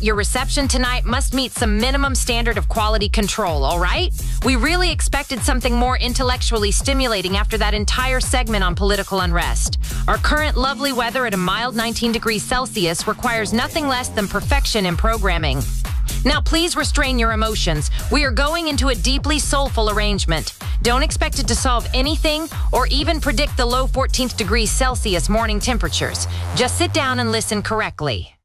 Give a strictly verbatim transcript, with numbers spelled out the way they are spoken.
your reception tonight must meet some minimum standard of quality control, all right? We really expected something more intellectually stimulating after that entire segment on political unrest. Our current lovely weather at a mild nineteen degrees Celsius requires nothing less than perfection in programming. Now, please restrain your emotions. We are going into a deeply soulful arrangement. Don't expect it to solve anything or even predict the low fourteenth degrees Celsius morning temperatures. Just sit down and listen correctly.